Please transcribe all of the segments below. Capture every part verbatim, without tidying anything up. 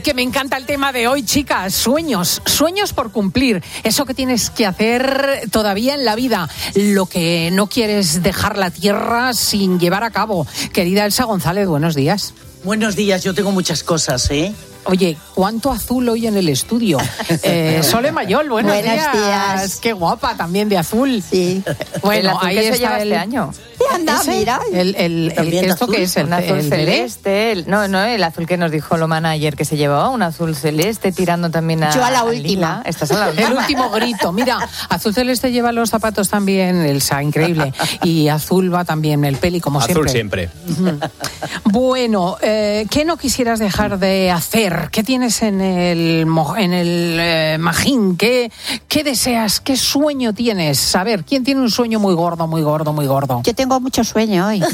que me encanta el tema de hoy, chicas. Sueños, sueños por cumplir. Eso que tienes que hacer todavía en la vida. Lo que no quieres dejar la tierra sin llevar a cabo. Querida Elsa González, buenos días. Buenos días, yo tengo muchas cosas, ¿eh? Oye, ¿cuánto azul hoy en el estudio? Eh, Sole Mayol, buenos, buenos días. días. Qué guapa también de azul. Sí. Bueno, el azul ahí que está se lleva el... este año. Anda, ¿Ese? mira. El, el, el, ¿Esto azul? qué es? El, Un azul el celeste. El, no, no, el azul que nos dijo Lomana ayer que se llevaba, un azul celeste tirando también a... Yo a la a última. lila. Estás a la última. El último grito. Mira, azul celeste lleva los zapatos también, Elsa, increíble. Y azul va también el peli, como Azul siempre. siempre. Bueno, eh, ¿qué no quisieras dejar de hacer? ¿Qué tienes en el, mo- en el eh, magín? ¿Qué, ¿Qué deseas? ¿Qué sueño tienes? A ver, ¿quién tiene un sueño muy gordo, muy gordo, muy gordo? Yo tengo mucho sueño hoy.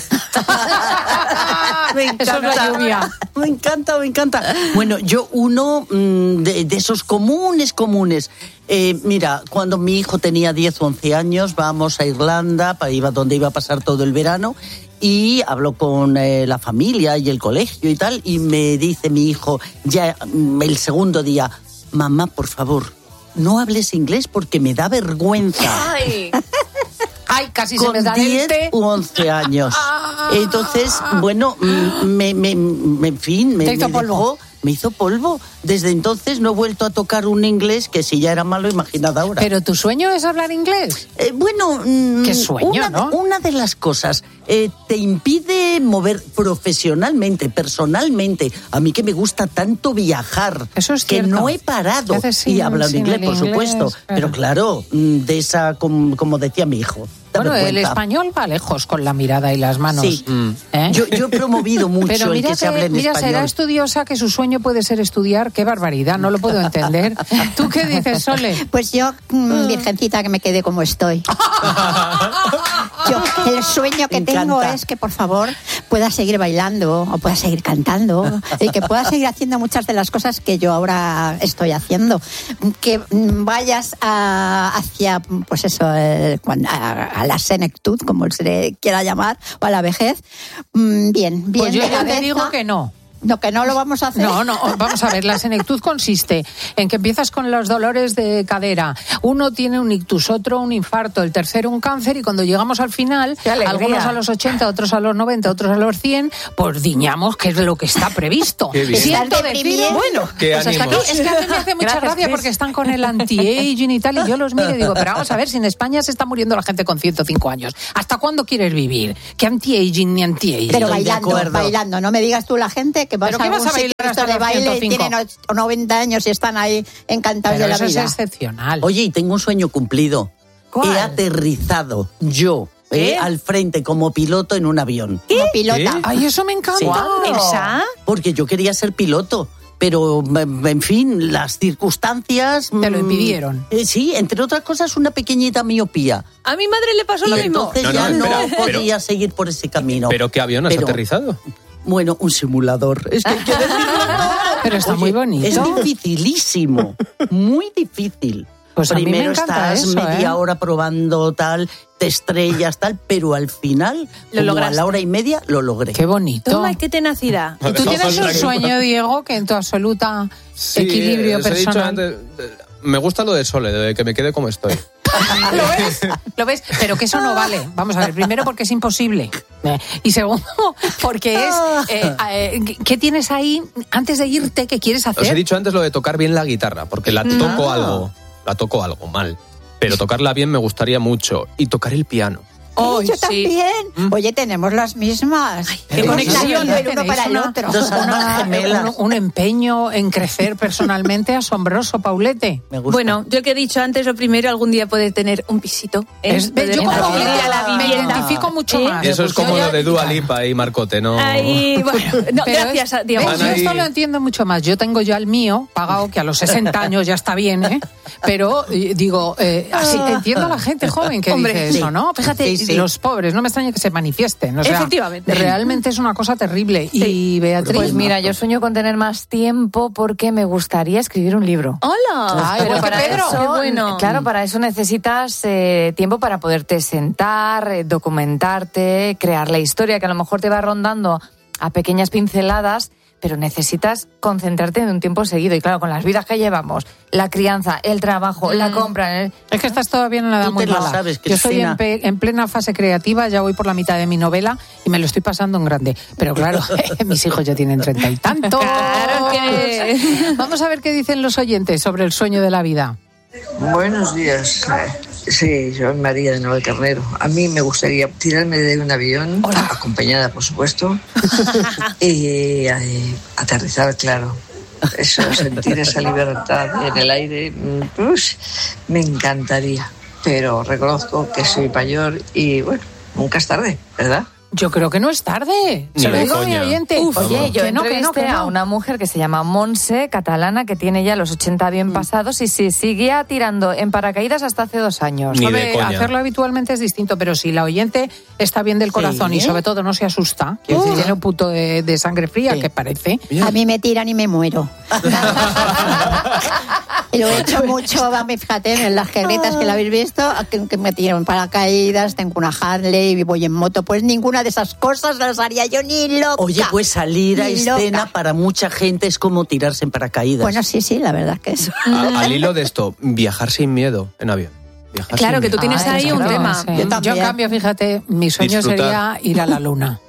Me Eso es la lluvia. Me encanta, me encanta. Bueno, yo uno mmm, de, de esos comunes, comunes. Eh, mira, cuando mi hijo tenía diez o once años, vamos a Irlanda, para iba donde iba a pasar todo el verano, y hablo con eh, la familia y el colegio y tal, y me dice mi hijo, ya mm, el segundo día, mamá, por favor, no hables inglés porque me da vergüenza. Ay. Ay, casi se me Con da diez el té. u once años. Entonces, bueno, me, me, me, en fin, me, Te hizo me polvo. dejó, me hizo polvo. Desde entonces no he vuelto a tocar un inglés que si ya era malo, imaginad ahora. ¿Pero tu sueño es hablar inglés? Eh, bueno, mm, Qué sueño, una, ¿no? una de las cosas eh, te impide mover profesionalmente, personalmente. A mí que me gusta tanto viajar, Eso es que cierto. no he parado ¿Qué haces sin- y hablando sin inglés, el por inglés? supuesto. Claro. Pero claro, mm, de esa, como, como decía mi hijo. da Bueno, el vergüenza. español va lejos con la mirada y las manos. Sí. ¿Eh? Yo, yo he promovido mucho Pero el mira, que se hable en mira, será español. estudiosa que su sueño puede ser estudiar. Qué barbaridad, no lo puedo entender. ¿Tú qué dices, Sole? Pues yo, mmm, virgencita, que me quede como estoy. Yo, el sueño que Me tengo encanta. es que, por favor, pueda seguir bailando o pueda seguir cantando y que pueda seguir haciendo muchas de las cosas que yo ahora estoy haciendo. Que mm, vayas a- hacia, pues eso, eh, cuando- a, a la senectud, como se le quiera llamar, o a la vejez. Mm, bien, bien. Pues yo de ya te cabeza. digo que no. No, que no lo vamos a hacer. No, no, vamos a ver, la senectud consiste en que empiezas con los dolores de cadera. Uno tiene un ictus, otro un infarto, el tercero un cáncer y cuando llegamos al final, ¡Qué alegría! algunos a los ochenta, otros a los noventa, otros a los cien, pues diñamos que es lo que está previsto. Qué bien. Siento Estás decir, deprimiendo. bueno, Qué pues hasta aquí, ánimos. es que a mí me hace mucha Gracias, gracia Cris. porque están con el anti-aging y tal y yo los miro y digo, pero vamos a ver, si en España se está muriendo la gente con ciento cinco años, ¿hasta cuándo quieres vivir? ¿Qué anti-aging ni anti-aging? Pero Estoy de bailando, acuerdo. bailando. No me digas tú la gente que vas ¿Pero a qué vas algún a bailar sitio hasta de los baile y ciento cinco? tienen och- noventa años y están ahí encantados Pero de la eso vida. es excepcional. Oye, y tengo un sueño cumplido. ¿Cuál? He aterrizado yo eh, al frente como piloto en un avión. Como pilota. ¿Qué? Ay, eso me encanta. Sí. Guau. Elsa. Porque yo quería ser piloto. Pero, mm, en fin, las circunstancias... Te lo mm, impidieron. eh, sí, entre otras cosas, una pequeñita miopía. A mi madre le pasó Y lo mismo. entonces No, no, ya no, espera, pero- podía seguir por ese camino. ¿Pero qué avión has Pero, aterrizado? Bueno, un simulador. Es que hay que decirlo todo. Pero está muy bonito. Es dificilísimo, muy difícil. Pues a mí me Primero encanta estás eso, media ¿eh? hora probando tal, te estrellas tal, pero al final, Lo como a lograste. la hora y media, lo logré. Qué bonito. Toma, qué tenacidad. ¿Y tú tienes un Tranquilo. sueño, Diego, que en tu absoluta Sí, equilibrio os he dicho personal? antes, eh, me gusta lo de Sole, de que me quede como estoy. ¿Lo ves? ¿Lo ves? Pero que eso no vale. Vamos a ver, primero porque es imposible. Eh, Y segundo, porque es... eh, eh, ¿Qué tienes ahí antes de irte que quieres Os he hacer? dicho antes lo de tocar bien la guitarra, porque la toco Ah. algo, la toco algo mal. Pero tocarla bien me gustaría mucho. Y tocar el piano. Ay, yo sí. también. Oye, tenemos las mismas. qué Hemos conexión, nacido el uno Tenéis para el una- otro. Dos almas gemelas. un, un empeño en crecer personalmente asombroso, Paulete. Me gusta. Bueno, yo que he dicho antes, lo primero, algún día poder tener un pisito. ¿eh? Es- Poder yo como acceder Paulete a la me vivienda. identifico mucho ¿Eh? más. Eso es Pues como yo lo ya- de Dua Lipa y Marcote, ¿no? Ay, bueno, no, Pero gracias, es- a Diego. ¿ves? Yo Van esto ahí. lo entiendo mucho más. Yo tengo ya el mío pagado, que a los sesenta años ya está bien, ¿eh? Pero eh, digo, eh, así entiendo a la gente joven que Hombre, dice sí. eso, ¿no? Fíjate, Sí, sí. los pobres, no me extraña que se manifiesten. O sea, Efectivamente. realmente es una cosa terrible. Y Beatriz. Pues mira, yo sueño con tener más tiempo porque me gustaría escribir un libro. ¡Hola! Ay, igual que Pedro. eso, Qué bueno. claro, para eso necesitas eh, tiempo para poderte sentar, eh, documentarte, crear la historia que a lo mejor te va rondando a pequeñas pinceladas, pero necesitas concentrarte en un tiempo seguido. Y claro, con las vidas que llevamos, la crianza, el trabajo, mm. la compra... El... Es que estás todavía en una edad muy mala. Sabes, Yo estoy en, pe- en plena fase creativa, ya voy por la mitad de mi novela y me lo estoy pasando en grande. Pero claro, mis hijos ya tienen treinta y tantos. Claro que... Vamos a ver qué dicen los oyentes sobre el sueño de la vida. Buenos días. Sí, yo María de Nueva Carnero. A mí me gustaría tirarme de un avión, Hola. acompañada por supuesto, y eh, aterrizar, claro. Eso, sentir esa libertad en el aire, pues, me encantaría. Pero reconozco que soy mayor y bueno, nunca es tarde, ¿verdad? Yo creo que no es tarde. Se lo digo a mi oyente. Uf, Oye, yo que no, que no, que no. a una mujer que se llama Monse, catalana, que tiene ya los ochenta bien mm. pasados y sí, seguía tirando en paracaídas hasta hace dos años. Ni Hombre, de coña. Hacerlo habitualmente es distinto, pero si la oyente está bien del corazón sí. y sobre todo no se asusta, que uh. tiene un punto de, de sangre fría, sí. que parece. Bien. A mí me tiran y me muero. Lo he hecho mucho, fíjate, en las carretas que la habéis visto, que, que me tiran en paracaídas, tengo una Harley y voy en moto, pues ninguna de esas cosas las haría yo ni loca. Oye, pues salir a ni escena loca. Para mucha gente es como tirarse en paracaídas. Bueno, sí, sí, la verdad que es. A, al hilo de esto, viajar sin miedo en avión. Viajar claro, sin que tú miedo. tienes Ah, ahí un claro, tema. Sí. Yo, Yo, en cambio, fíjate, mi sueño Disfrutar. sería ir a la luna.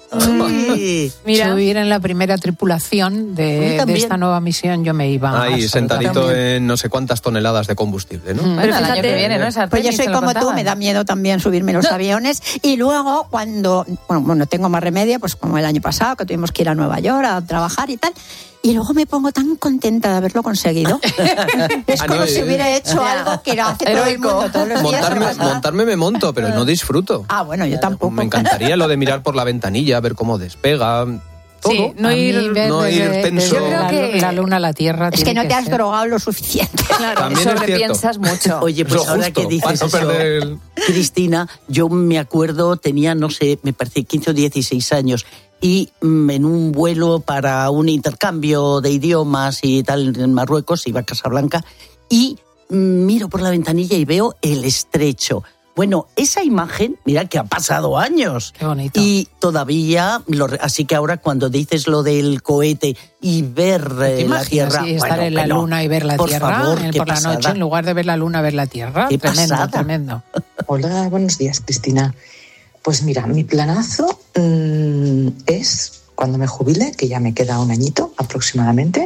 Ay. Mira. Subir en la primera tripulación de, de esta nueva misión, yo me iba. Ahí, sentadito en no sé cuántas toneladas de combustible, ¿no? Bueno, Pero el año fíjate, que viene, ¿no? Esa Pues yo tenis, soy te lo como tú, contaban. me da miedo también subirme los no. aviones. Y luego, cuando, bueno, bueno, tengo más remedio, pues como el año pasado, que tuvimos que ir a Nueva York a trabajar y tal. Y luego me pongo tan contenta de haberlo conseguido. Es Ah, como no, si eh, hubiera hecho algo que lo hace todo el Heroico. mundo todos los días. Montarme, ¿verdad? montarme me monto, pero no disfruto. Ah, bueno, yo tampoco. Me encantaría lo de mirar por la ventanilla, ver cómo despega. Todo. Sí, no A mí ir... ver no ir desde- tenso. desde Yo creo la, que- la luna a la tierra. Es que tiene no te has ser. drogado lo suficiente. Claro, También es sobrepiensas mucho. Oye, pues Eso ahora justo, que dices para no eso, perder el- Cristina, yo me acuerdo, tenía, no sé, me parece quince o dieciséis años, y mm, en un vuelo para un intercambio de idiomas y tal en Marruecos, iba a Casablanca, y mm, miro por la ventanilla y veo el estrecho. Bueno, esa imagen, mira que ha pasado años. Qué bonito. Y todavía, lo, así que ahora cuando dices lo del cohete y ver ¿Te eh, la imaginas Tierra... sí, estar bueno, en la bueno, luna y ver la por Tierra favor, en- qué por la pasada. noche en lugar de ver la luna ver la Tierra? Qué Tremendo, pasada. tremendo. Hola, buenos días, Cristina. Pues mira, mi planazo mmm, es, cuando me jubile, que ya me queda un añito aproximadamente,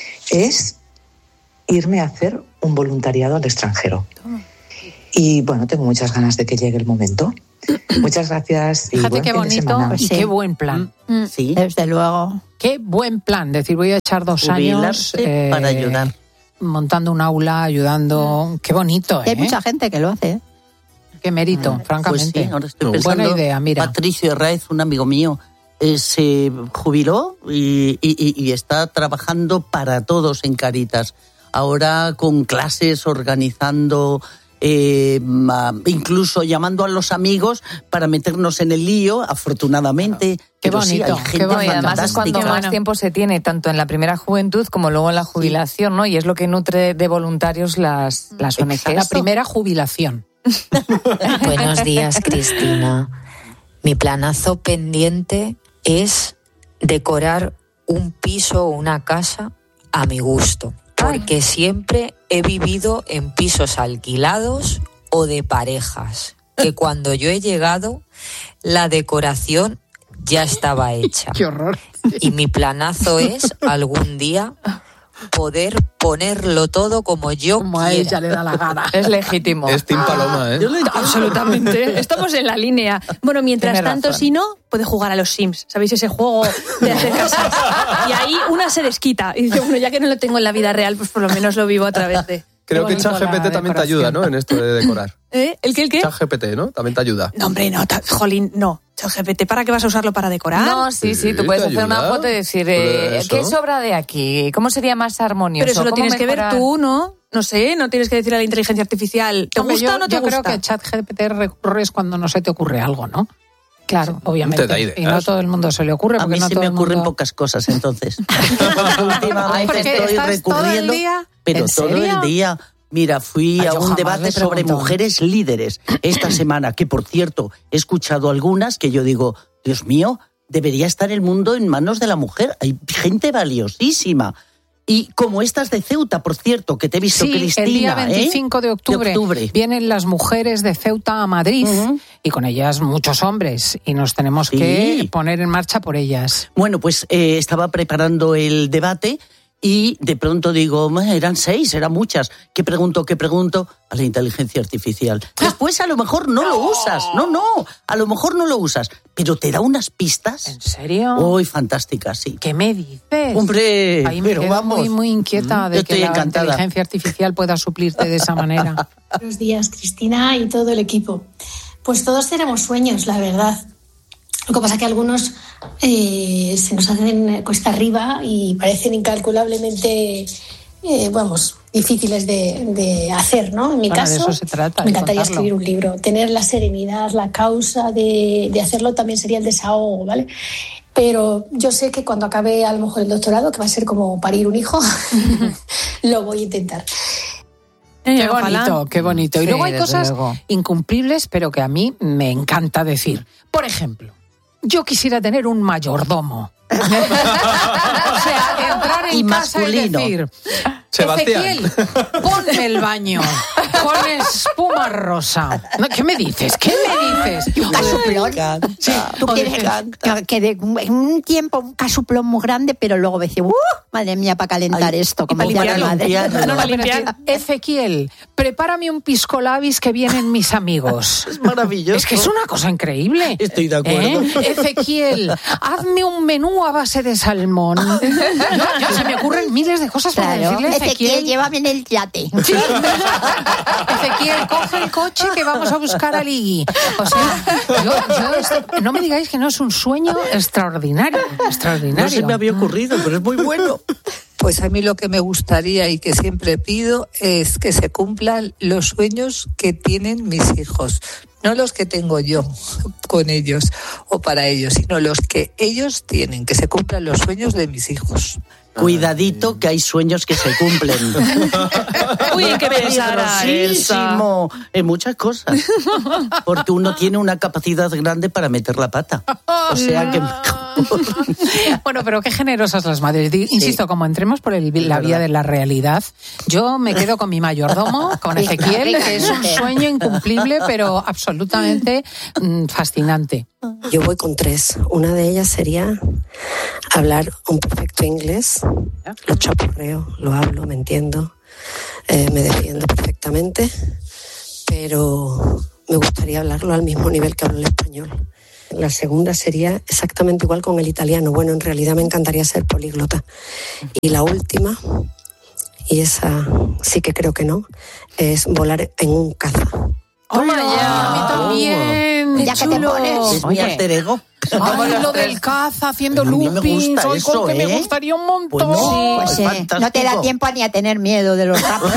es irme a hacer un voluntariado al extranjero. Y bueno, tengo muchas ganas de que llegue el momento. Muchas gracias. Y Fíjate buen qué fin de bonito semana. y Sí. qué buen plan. Sí. Desde luego. Qué buen plan. Decir, voy a echar dos años Jubilarse para ayudar. montando un aula, ayudando. Qué bonito, Y ¿eh? hay mucha gente que lo hace. Qué mérito, Pues francamente. sí, ahora estoy Buena pensando, idea, mira. Patricio Herráez, un amigo mío, eh, se jubiló y, y- y está trabajando para todos en Cáritas. Ahora con clases, organizando, eh, ma- incluso llamando a los amigos para meternos en el lío, afortunadamente. Qué Pero sí, bonito, hay qué gente bonito. Y además es cuando fantástica. más tiempo se tiene, tanto en la primera juventud como luego en la jubilación, ¿no? Y es lo que nutre de voluntarios las, las O N Ges. La primera jubilación. Buenos días, Cristina. Mi planazo pendiente es decorar un piso o una casa a mi gusto, porque siempre he vivido en pisos alquilados o de parejas, que cuando yo he llegado, la decoración ya estaba hecha. Qué horror. Y mi planazo es algún día poder ponerlo todo como yo Como a quiera. ella le da la gana. Es legítimo. Es Tim Paloma, ¿eh? Absolutamente. Estamos en la línea. Bueno, mientras Tienes tanto, razón. si no, puede jugar a los Sims. ¿Sabéis ese juego de hacer casas? Y ahí una se desquita. Y dice, bueno, ya que no lo tengo en la vida real, pues por lo menos lo vivo a través de... Creo Qué que bonito ChatGPT la también te decoración. ayuda, ¿no? En esto de decorar. ¿Eh? ¿El qué, el qué? ChatGPT, ¿no? También te ayuda. No, hombre, no. ta- Jolín, no. ChatGPT, ¿para qué vas a usarlo para decorar? No, sí, sí, tú Sí, puedes te hacer una ayuda. foto y decir, Pero eh, eso. ¿qué sobra de aquí? ¿Cómo sería más armonioso? Pero eso lo ¿Cómo tienes que ver mejorar? tú, ¿no? No sé, no tienes que decir a la inteligencia artificial, ¿te Hombre, gusta yo, o no te yo gusta? creo que ChatGPT recurres cuando no se te ocurre algo, ¿no? Claro, obviamente. Te da ideas. Y no a todo el mundo se le ocurre. A porque mí no se todo me el ocurren mundo... pocas cosas, entonces. Porque últimamente Porque estoy estás todo el recurriendo, día- pero ¿En todo serio? el día. Mira, fui Ay, a yo un jamás debate le sobre pregunto. mujeres líderes esta semana, que por cierto, he escuchado algunas que yo digo, Dios mío, debería estar el mundo en manos de la mujer. Hay gente valiosísima. Y como estas de Ceuta, por cierto, que te he visto, sí, Cristina. El día veinticinco ¿eh? de, octubre, de octubre vienen las mujeres de Ceuta a Madrid, uh-huh. y con ellas muchos hombres, y nos tenemos sí. que poner en marcha por ellas. Bueno, pues eh, estaba preparando el debate y de pronto digo, eran seis, eran muchas. ¿Qué pregunto, qué pregunto? A la inteligencia artificial. Después a lo mejor no, no lo usas. No, no, a lo mejor no lo usas. Pero te da unas pistas. ¿En serio? Uy, fantásticas, sí. ¿Qué me dices? Hombre, ahí me pero quedo vamos. muy, muy inquieta de que encantada. La inteligencia artificial pueda suplirte de esa manera. Buenos días, Cristina y todo el equipo. Pues todos tenemos sueños, la verdad. Lo que pasa es que algunos eh, se nos hacen cuesta arriba y parecen incalculablemente, eh, vamos, difíciles de, de hacer, ¿no? En mi bueno, caso, de eso se trata, me encantaría contarlo. escribir un libro. Tener la serenidad, la causa de, de hacerlo también sería el desahogo, ¿vale? Pero yo sé que cuando acabe a lo mejor el doctorado, que va a ser como parir un hijo, lo voy a intentar. Qué bonito, qué bonito. Y Sí, luego hay cosas luego. incumplibles, pero que a mí me encanta decir. Por ejemplo, yo quisiera tener un mayordomo. O sea, entrar en y casa masculino. y decir, Sebastián. Ezequiel, ponme el baño con espuma rosa. No, ¿qué me dices? ¿Qué me dices? Un casuplón. Sí, Tú quieres que, que de un tiempo un casuplón muy grande, pero luego me decía, ¡uh! Madre mía, para calentar Ay, esto, como para decía mi madre. limpiarlo. No, pero decir, Ezequiel, prepárame un pisco labis que vienen mis amigos. Es maravilloso. Es que es una cosa increíble. Estoy de acuerdo. ¿Eh? Ezequiel, hazme un menú a base de salmón. No, ya se me ocurren miles de cosas para Claro. decirle a Ezequiel, Ezequiel. llévame en el yate. Sí. Ezequiel, coge el coche que vamos a buscar a Ligui. O sea, yo, yo esto- no me digáis que no es un sueño extraordinario. Extraordinario. No se me había ocurrido, pero es muy bueno. Pues a mí lo que me gustaría y que siempre pido es que se cumplan los sueños que tienen mis hijos. No los que tengo yo con ellos o para ellos, sino los que ellos tienen, que se cumplan los sueños de mis hijos. Cuidadito que hay sueños que se cumplen. Uy, ¿en qué pensará esa? Peligrosísimo en muchas cosas. Porque uno tiene una capacidad grande para meter la pata. O sea que Bueno, pero qué generosas las madres. Di- Insisto, como entremos por el- la vía de la realidad, yo me quedo con mi mayordomo, con Ezequiel, que es un sueño incumplible, pero absolutamente mm, fascinante. Yo voy con tres. Una de ellas sería hablar un perfecto inglés. Lo chapurreo, lo hablo, me entiendo, eh, me defiendo perfectamente, pero me gustaría hablarlo al mismo nivel que hablo el español. La segunda sería exactamente igual con el italiano. Bueno, en realidad me encantaría ser políglota. Y la última, y esa sí que creo que no, es volar en un caza. ¡Toma ya! ¡A mí también! Ya que te pones. es mi alter ego. Ay, lo del caza haciendo A mí me loopings, gusta ay, eso, con que me ¿eh? gustaría un montón. Pues no, Pues es sí, fantástico. no te da tiempo ni a tener miedo de los rapos.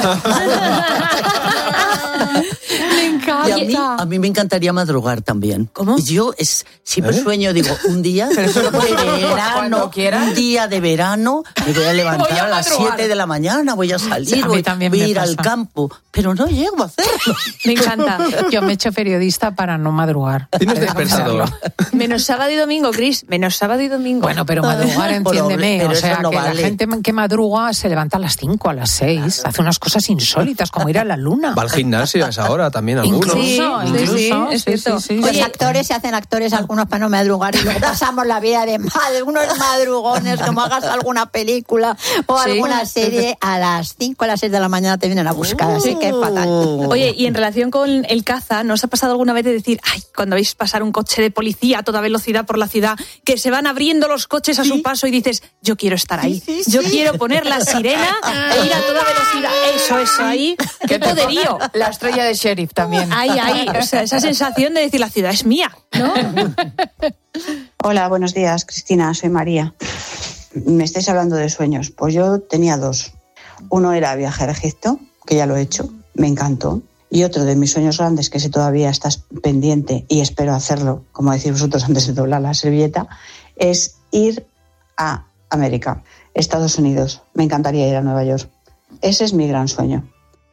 Me encanta. Y a mí, a mí me encantaría madrugar también. ¿Cómo? Yo es, siempre sueño, digo, un día de verano, cuando quieras. un día de verano, me voy a levantar Voy a a, las madrugar. siete de la mañana, voy a Sí, salir, a mí voy, también voy a me ir al pasa. campo, pero no llego a hacerlo. Me encanta. Yo me he hecho periodista para no madrugar. Tienes He de despertador. confesarlo. Menos sábado y domingo, Cris. Menos sábado y domingo. Bueno, pero madrugar, entiéndeme. Pero O eso sea, no que vale. la gente que madruga se levanta a las cinco, a las seis, hace unas cosas insólitas, como ir a la luna. Va al gimnasio a esa hora también algunos. Incluso, Sí, incluso, sí, es sí, cierto. sí, sí, Los sí. actores se hacen actores algunos para no madrugar y luego pasamos la vida de madre, unos madrugones, como hagas alguna película o Sí. alguna serie, a las cinco, a las seis de la mañana te vienen a buscar, así que es fatal. Oye, y en relación con el caza, ¿no os ha pasado alguna vez de decir, ay, cuando veis pasar un coche de policía a toda velocidad por la ciudad, que se van abriendo los coches a su paso y dices, yo quiero estar ahí, Sí, sí, yo sí. quiero poner la sirena e ir a toda velocidad, eso, eso, ahí, qué poderío. La estrella de sheriff también. Ahí, ahí, o sea, esa sensación de decir, la ciudad es mía, ¿no? Hola, buenos días, Cristina, soy María. Me estáis hablando de sueños. Pues yo tenía dos. Uno era viajar a Egipto, que ya lo he hecho, me encantó. Y otro de mis sueños grandes, que si todavía estás pendiente y espero hacerlo, como decís vosotros antes de doblar la servilleta, es ir a América, Estados Unidos. Me encantaría ir a Nueva York. Ese es mi gran sueño.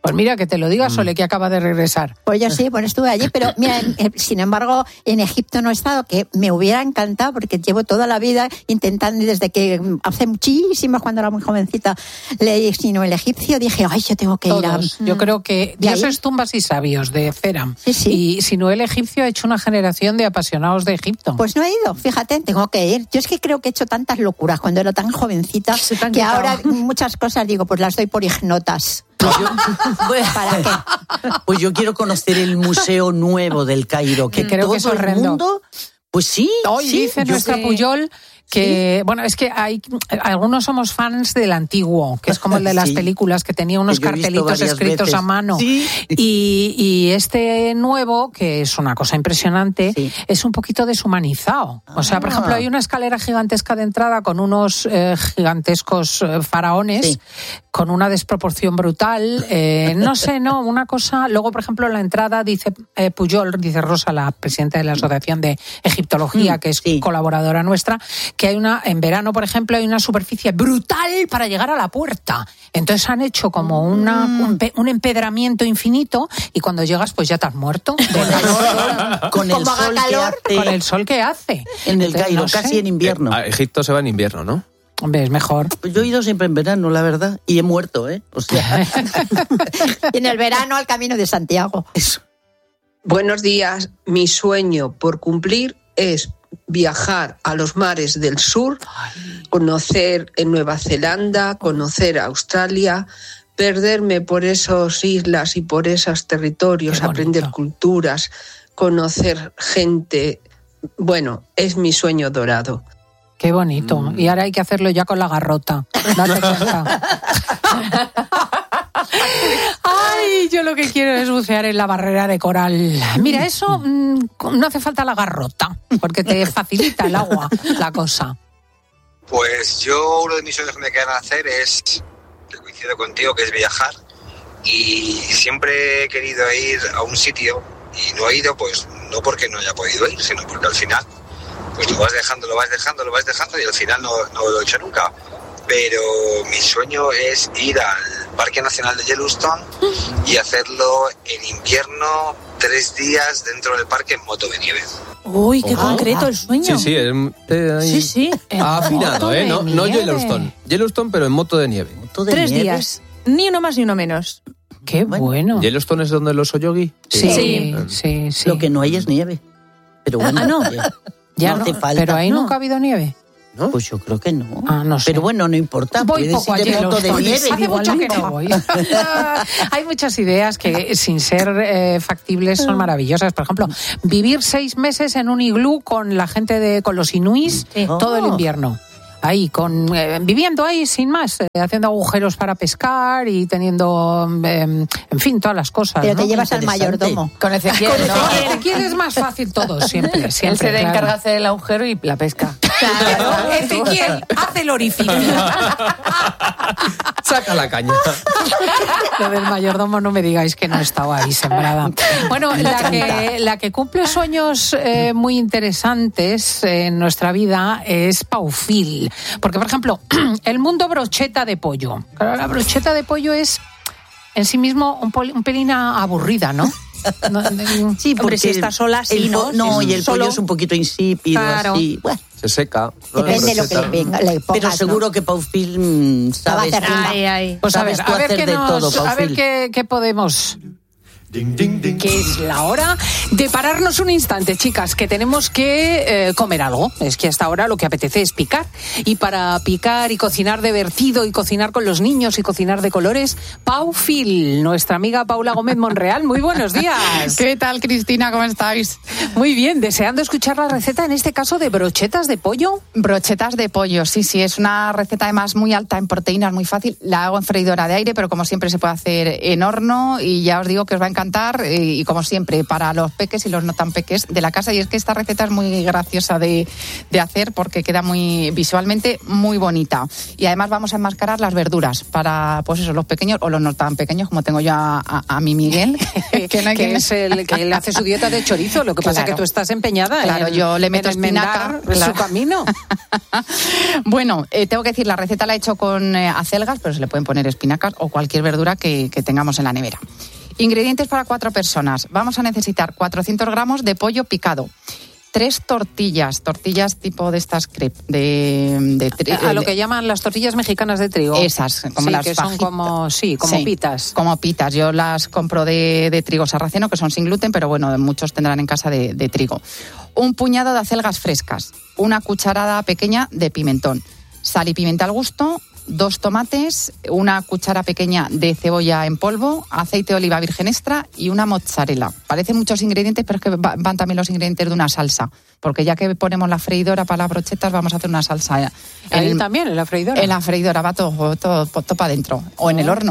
Pues mira, que te lo diga Sole, que acaba de regresar. Pues yo sí, pues estuve allí, pero mira, en, eh, sin embargo, en Egipto no he estado, que me hubiera encantado, porque llevo toda la vida intentando, desde que hace muchísimos, cuando era muy jovencita, leí Sino el egipcio, dije, ay, yo tengo que Todos. ir a... Yo creo que Dioses, tumbas y sabios, de Ceram. Sí, sí. Y Sino el egipcio ha hecho una generación de apasionados de Egipto. Pues no he ido, fíjate, tengo que ir. Yo es que creo que he hecho tantas locuras cuando era tan jovencita, que quitado. ahora muchas cosas digo, pues las doy por ignotas. ¿Para qué? Pues yo quiero conocer el Museo Nuevo del Cairo, que Creo todo que es el horrendo. mundo... Pues sí, Hoy sí, dice yo nuestra sé. Puyol que, bueno, es que hay algunos somos fans del antiguo, que es como el de las Sí. películas, que tenía unos Que yo he visto cartelitos varias escritos veces. a mano. Sí. Y, y este nuevo, que es una cosa impresionante, Sí. es un poquito deshumanizado. O sea, por Ah. ejemplo, hay una escalera gigantesca de entrada con unos eh, gigantescos eh, faraones, Sí. con una desproporción brutal. Eh, no sé, no, una cosa. Luego, por ejemplo, en la entrada dice eh, Puyol, dice Rosa, la presidenta de la Asociación de Egiptología, Mm, que es sí. colaboradora nuestra, que hay una, en verano, por ejemplo, hay una superficie brutal para llegar a la puerta. Entonces han hecho como una, Mm. un, pe- un empedramiento infinito y cuando llegas, pues ya te has muerto. Con el Como haga sol que calor, hace Con el sol que hace. en el Entonces, Cairo, no sé. casi en invierno. A Egipto se va en invierno, ¿no? Hombre, es mejor. Pues yo he ido siempre en verano, la verdad, y he muerto, ¿eh? O sea, Y en el verano al Camino de Santiago. eso. Buenos días. Mi sueño por cumplir es viajar a los mares del sur, conocer en Nueva Zelanda, conocer Australia, perderme por esas islas y por esos territorios, Qué bonito. aprender culturas, conocer gente. Bueno, es mi sueño dorado. Qué bonito. Mm. Y ahora hay que hacerlo ya con la garrota. Date cuenta. Ay, yo lo que quiero es bucear en la barrera de coral. Mira, eso mm, no hace falta la garrota, porque te facilita el agua la cosa. Pues yo uno de mis sueños que me quedan hacer es, que coincido contigo, que es viajar. Y siempre he querido ir a un sitio y no he ido, pues no porque no haya podido ir, sino porque al final pues lo vas dejando, lo vas dejando, lo vas dejando y al final no, no lo he hecho nunca. Pero mi sueño es ir al Parque Nacional de Yellowstone y hacerlo en invierno, tres días dentro del parque en moto de nieve. Uy, qué Oh. concreto el sueño. Sí, sí, es, eh, ahí- Sí, sí. ha afinado, ¿eh? No, no nieve. Yellowstone. Yellowstone, pero en moto de nieve. Moto de Tres nieve. días. Ni uno más ni uno menos. Qué bueno. ¿Yellowstone es donde los Oyogi? Sí, Sí. sí, sí. Lo que no hay es nieve. Pero bueno, Ah, no. oye, Ya no no, hace falta. pero ahí No. nunca ha habido nieve. ¿No? Pues yo creo que no. Ah, no sé. Pero bueno, no importa. Voy puedes poco a ir en moto de Yellowstone. nieve. Hace mucho que no voy. Hay muchas ideas que, sin ser eh, factibles, son maravillosas. Por ejemplo, vivir seis meses en un iglú con la gente de, con los inuís todo el Oh. invierno. Ahí, con, eh, viviendo ahí sin más, eh, haciendo agujeros para pescar y teniendo, eh, en fin, todas las cosas. Pero ¿no? te llevas al Interesante. mayordomo. Con Ezequiel, Con ¿no? Ezequiel es más fácil todo, siempre, Él siempre. se le claro. encarga de hacer el agujero y la pesca. Claro, Ezequiel, haz el orificio. Saca la caña. Lo del mayordomo no me digáis que no estaba ahí sembrada. Bueno, la que, la que cumple sueños eh, muy interesantes en nuestra vida es Paufil. Porque, por ejemplo, el mundo brocheta de pollo. Claro, la brocheta de pollo es en sí mismo un, pol- un pelín aburrida, ¿no? No, no, Sí, Hombre, porque si está sola, sí, el po- ¿no? No, Sí, y el solo. pollo es un poquito insípido, Claro. así. Bueno, Se seca. ¿no? Depende de lo que Brocheta. le venga, le pongas, pero ¿no? seguro que Paufil mm, La va a sabes, hacer rimba. Ay, ay. Pues a ver, sabes tú a ver, hacer qué, de nos- todo, a ver Paufil. qué, qué podemos... Que es la hora de pararnos un instante, chicas, que tenemos que eh, comer algo. Es que hasta ahora lo que apetece es picar. Y para picar y cocinar divertido y cocinar con los niños y cocinar de colores, Paufil, nuestra amiga Paula Gómez Monreal. Muy buenos días. ¿Qué tal, Cristina? ¿Cómo estáis? Muy bien, deseando escuchar la receta, en este caso de brochetas de pollo. Brochetas de pollo, sí, sí, es una receta además muy alta en proteínas, muy fácil. La hago en freidora de aire, pero como siempre se puede hacer en horno y ya os digo que os va a encantar encantar eh, y como siempre, para los peques y los no tan peques de la casa. Y es que esta receta es muy graciosa de, de hacer porque queda muy visualmente muy bonita. Y además vamos a enmascarar las verduras para, pues eso, los pequeños o los no tan pequeños, como tengo yo a, a, a mi Miguel. que, no hay que, que es el que él hace su dieta de chorizo. Lo que claro. pasa es que tú estás empeñada claro, en, yo le meto en espinaca, claro. su camino. Bueno, eh, tengo que decir, la receta la he hecho con eh, acelgas, pero se le pueden poner espinacas o cualquier verdura que, que tengamos en la nevera. Ingredientes para cuatro personas. Vamos a necesitar cuatrocientos gramos de pollo picado, tres tortillas, tortillas tipo de estas crepe, de, de trigo. A lo que llaman las tortillas mexicanas de trigo. Esas, como sí, las que son como, sí, como sí, pitas. Como pitas. Yo las compro de, de trigo sarraceno, que son sin gluten, pero bueno, muchos tendrán en casa de, de trigo. Un puñado de acelgas frescas, una cucharada pequeña de pimentón, sal y pimienta al gusto, dos tomates, una cuchara pequeña de cebolla en polvo, aceite de oliva virgen extra y una mozzarella. Parecen muchos ingredientes, pero es que van también los ingredientes de una salsa, porque ya que ponemos la freidora para las brochetas, vamos a hacer una salsa. Ahí el, también, en la freidora. En la freidora, va todo, todo, todo para adentro, o en el horno.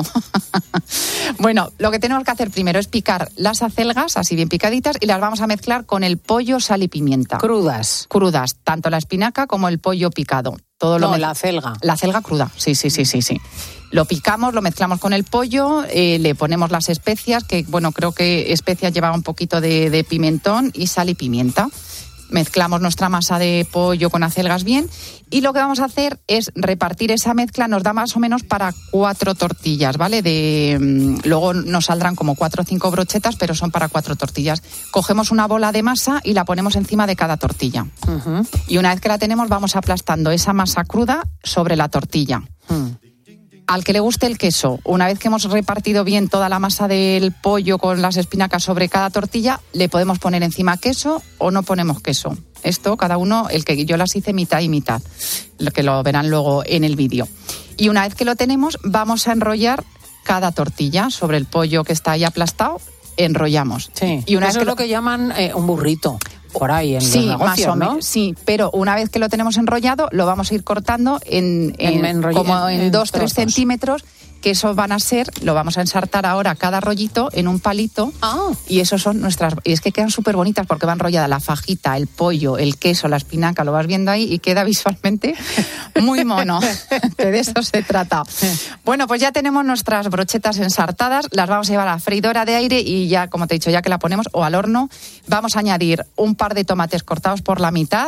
Bueno, lo que tenemos que hacer primero es picar las acelgas, así bien picaditas, y las vamos a mezclar con el pollo, sal y pimienta. Crudas. Crudas, tanto la espinaca como el pollo picado. Todo lo no, mez... la acelga. La acelga cruda, sí, sí, sí, sí, sí. Lo picamos, lo mezclamos con el pollo, eh, le ponemos las especias, que bueno, creo que especias lleva un poquito de, de pimentón y sal y pimienta. Mezclamos nuestra masa de pollo con acelgas bien y lo que vamos a hacer es repartir esa mezcla, nos da más o menos para cuatro tortillas, ¿vale? De, mmm, luego nos saldrán como cuatro o cinco brochetas, pero son para cuatro tortillas. Cogemos una bola de masa y la ponemos encima de cada tortilla. Uh-huh. Y una vez que la tenemos vamos aplastando esa masa cruda sobre la tortilla. Uh-huh. Al que le guste el queso, una vez que hemos repartido bien toda la masa del pollo con las espinacas sobre cada tortilla, le podemos poner encima queso o no ponemos queso. Esto, cada uno, el que yo las hice mitad y mitad, lo que lo verán luego en el vídeo. Y una vez que lo tenemos, vamos a enrollar cada tortilla sobre el pollo que está ahí aplastado, enrollamos. Sí, y una eso vez que es lo que llaman eh, un burrito. Por ahí en sí, los negocios, más o ¿no? menos, sí, pero una vez que lo tenemos enrollado, lo vamos a ir cortando en, en, en como en, en dos, tres centímetros, que eso van a ser, lo vamos a ensartar ahora cada rollito en un palito, ah. y eso son nuestras, y es que quedan súper bonitas porque va enrollada la fajita, el pollo, el queso, la espinaca, lo vas viendo ahí y queda visualmente muy mono, que de eso se trata. Bueno, pues ya tenemos nuestras brochetas ensartadas, las vamos a llevar a la freidora de aire y ya, como te he dicho, ya que la ponemos, o al horno, vamos a añadir un par de tomates cortados por la mitad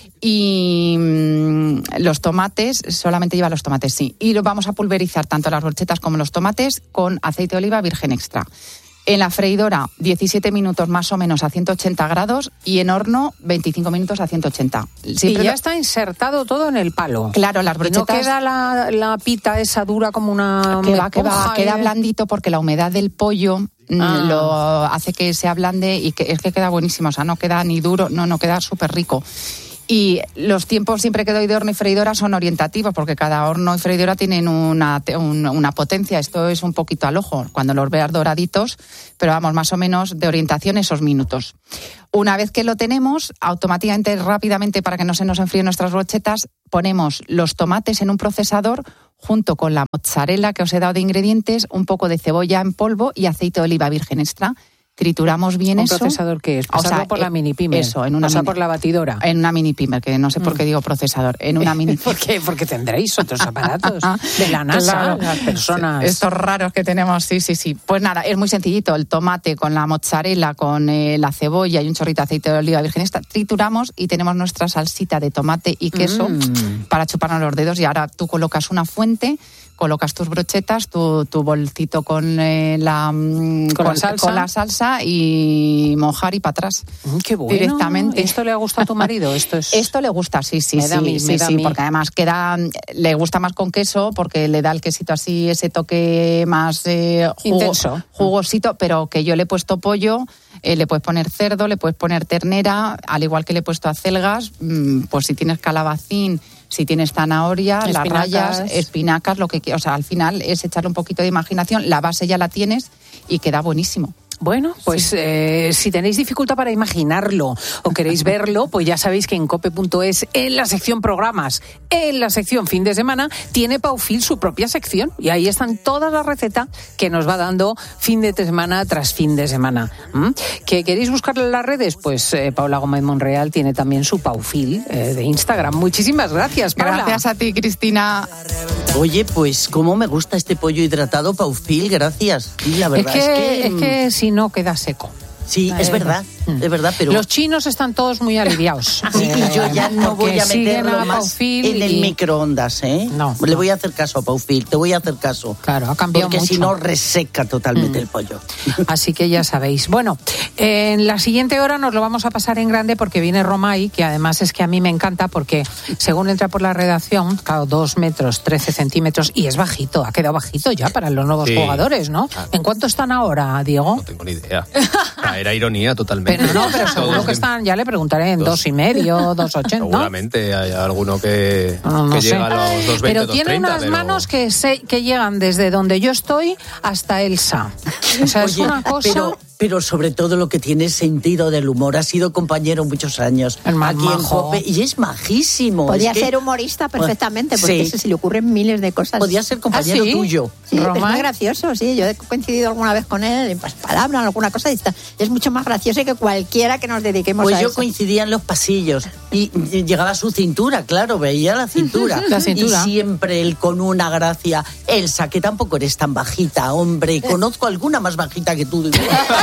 y mmm, los tomates, solamente lleva los tomates, sí, y lo vamos a pulverizar tanto las brochetas como los tomates con aceite de oliva virgen extra. En la freidora diecisiete minutos más o menos a ciento ochenta grados y en horno veinticinco minutos a ciento ochenta. Siempre y ya lo... está insertado todo en el palo. Claro, las brochetas... ¿Y no queda la, la pita esa dura como una... Que va, que va, queda blandito porque la humedad del pollo ah. lo hace que se ablande y que es que queda buenísimo, o sea, no queda ni duro, no, no queda súper rico. Y los tiempos siempre que doy de horno y freidora son orientativos, porque cada horno y freidora tienen una, un, una potencia. Esto es un poquito al ojo, cuando los veas doraditos, pero vamos, más o menos de orientación esos minutos. Una vez que lo tenemos, automáticamente, rápidamente, para que no se nos enfríen nuestras brochetas, ponemos los tomates en un procesador junto con la mozzarella que os he dado de ingredientes, un poco de cebolla en polvo y aceite de oliva virgen extra. Trituramos bien ¿Un eso. ¿Un procesador qué es? Pasarlo o sea, por la mini pimer. Eso, en una o sea, mini, por la batidora. En una mini pimer, que no sé por qué digo procesador. En una mini ¿Por qué? Porque tendréis otros aparatos de la NASA, claro, las personas. Estos raros que tenemos, sí, sí, sí. Pues nada, es muy sencillito. El tomate con la mozzarella, con eh, la cebolla y un chorrito de aceite de oliva virgen extra, trituramos y tenemos nuestra salsita de tomate y queso mm. para chuparnos los dedos. Y ahora tú colocas una fuente, colocas tus brochetas, tu, tu bolsito con, eh, la, ¿Con, con, la salsa? con la salsa y mojar y para atrás. Mm, qué bueno. Directamente. ¿Esto le ha gustado a tu marido? Esto es... Esto le gusta, sí, sí, me sí, da mí, sí, me da sí, mí. porque además queda, le gusta más con queso porque le da el quesito así, ese toque más eh, jugo, intenso, jugosito, pero que yo le he puesto pollo, eh, le puedes poner cerdo, le puedes poner ternera, al igual que le he puesto acelgas, mmm, pues si tienes calabacín, si tienes zanahoria, las rayas, espinacas, lo que quieras. O sea, al final es echarle un poquito de imaginación. La base ya la tienes y queda buenísimo. Bueno, pues eh, si tenéis dificultad para imaginarlo o queréis verlo, pues ya sabéis que en cope punto es, en la sección programas, en la sección fin de semana, tiene Paufil su propia sección. Y ahí están todas las recetas que nos va dando fin de semana tras fin de semana. ¿Mm? ¿Que queréis buscarlo en las redes? Pues eh, Paula Gómez Monreal tiene también su Paufil eh, de Instagram. Muchísimas gracias, Paula. Gracias a ti, Cristina. Oye, pues cómo me gusta este pollo hidratado, Paufil, gracias. Y la verdad es que, es que, es que si no queda seco. Sí, es verdad, es verdad, pero... Los chinos están todos muy aliviados. Sí, y yo ya no voy a meterlo a más en el y... microondas, ¿eh? No. Le voy a hacer caso a Paufil, te voy a hacer caso. Claro, ha cambiado porque mucho. Porque si no, reseca totalmente mm. el pollo. Así que ya sabéis. Bueno, en la siguiente hora nos lo vamos a pasar en grande porque viene Romay, que además es que a mí me encanta porque según entra por la redacción, claro, dos metros, trece centímetros, y es bajito, ha quedado bajito ya para los nuevos sí. jugadores, ¿no? Ah. ¿En cuánto están ahora, Diego? No tengo ni idea. Ah, era ironía totalmente. Pero no, pero seguro que están, ya le preguntaré, en dos, dos y medio, dos ochenta. Seguramente hay alguno que, no, no que sé. llega a los dos veinte, pero tiene dos treinta, unas pero... manos que, se, que llegan desde donde yo estoy hasta Elsa. O sea, Oye, es una cosa... Pero... pero sobre todo lo que tiene es sentido del humor. Ha sido compañero muchos años el más aquí majo. en COPE y es majísimo. Podría es que... ser humorista perfectamente, porque sí. ese se le ocurren miles de cosas. Podría ser compañero ¿Ah, sí? tuyo. Sí, es muy gracioso, sí. Yo he coincidido alguna vez con él en pues, palabras, alguna cosa, y está. Es mucho más gracioso que cualquiera que nos dediquemos pues a yo eso. coincidía en los pasillos y llegaba a su cintura, claro, veía la cintura. La cintura. Y siempre él con una gracia. Elsa, que tampoco eres tan bajita, hombre. Conozco alguna más bajita que tú.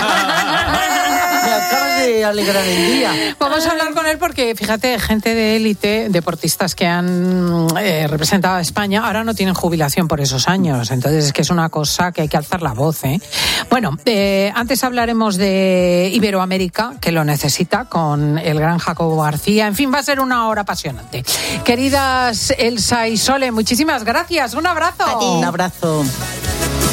Me acabas de alegrar el día. Vamos a hablar con él porque, fíjate, gente de élite, deportistas que han eh, representado a España, ahora no tienen jubilación por esos años. Entonces es que es una cosa que hay que alzar la voz, ¿eh? Bueno, eh, antes hablaremos de Iberoamérica, que lo necesita, con el gran Jacobo García. En fin, va a ser una hora apasionante. Queridas Elsa y Sole, muchísimas gracias. Un abrazo. Un abrazo.